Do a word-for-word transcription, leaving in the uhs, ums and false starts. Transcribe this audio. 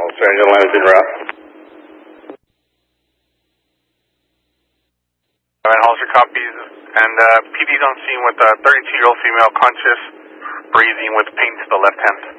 San Yolanda en route. Alright, Hollister copies. And uh, P D's on scene with a thirty-two-year-old female conscious, breathing with pain to the left hand.